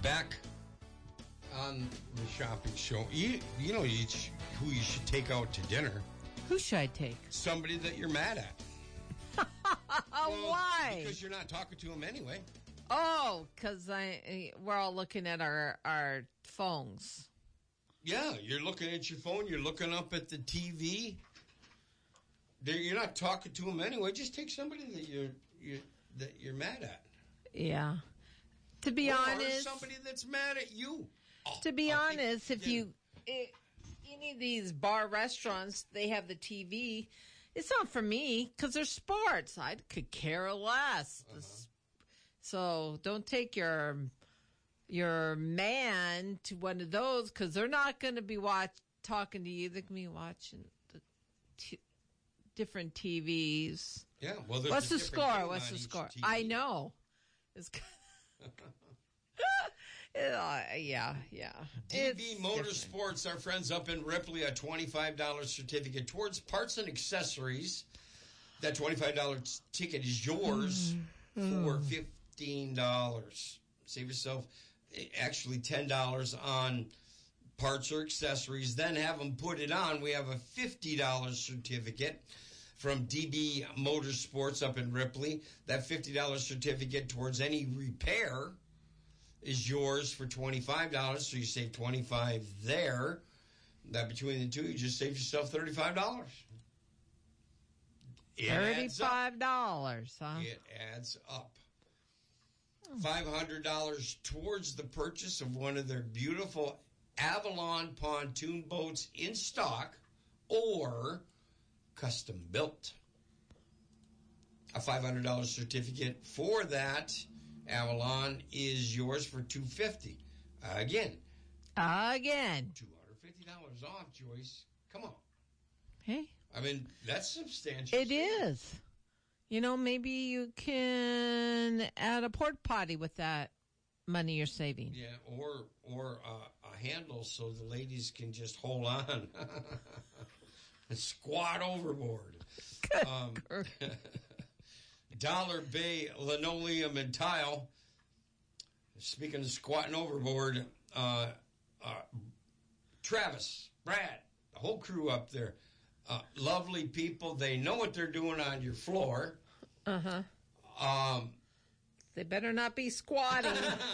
Back on the shopping show. You know who you should take out to dinner. Who should I take? Somebody that you're mad at. Why? Because you're not talking to him anyway. Oh, because we're all looking at our phones. Yeah, you're looking at your phone. You're looking up at the TV. You're not talking to him anyway. Just take somebody that you're mad at. Yeah. To be honest, somebody that's mad at you. To be honest, if any of these bar restaurants, they have the TV. It's not for me because they're sports. I could care less. So don't take your man to one of those because they're not going to be talking to you. They're going to be watching the different TVs. Yeah. Well, what's the score? What's the score? TV. I know. It's yeah. DB Motorsports, our friends up in Ripley, a $25 certificate towards parts and accessories. That $25 ticket is yours for $15. Save yourself actually $10 on parts or accessories. Then have them put it on. We have a $50 certificate from DB Motorsports up in Ripley. That $50 certificate towards any repair is yours for $25, so you save $25 there. That between the two, you just save yourself $35. $35, huh? It adds up. $500 towards the purchase of one of their beautiful Avalon pontoon boats in stock or custom built. A $500 certificate for that Avalon is yours for $250. Again. $250 off, Joyce. Come on. Hey. I mean, that's substantial. It is. You know, maybe you can add a porta potty with that money you're saving. Yeah, or a handle so the ladies can just hold on and squat overboard. Dollar Bay Linoleum and Tile. Speaking of squatting overboard, Travis, Brad, the whole crew up there, lovely people. They know what they're doing on your floor. They better not be squatting.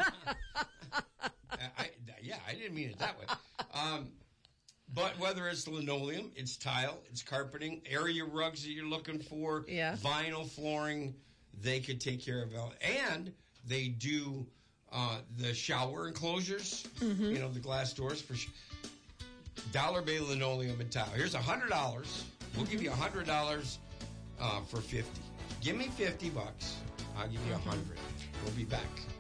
I didn't mean it that way. But whether it's linoleum, it's tile, it's carpeting, area rugs that you're looking for, vinyl flooring, they could take care of it. And they do the shower enclosures, the glass doors for Dollar Bay Linoleum and Tile. Here's $100. We'll give you $100 for $50. Give me $50. I'll give you $100. We'll be back.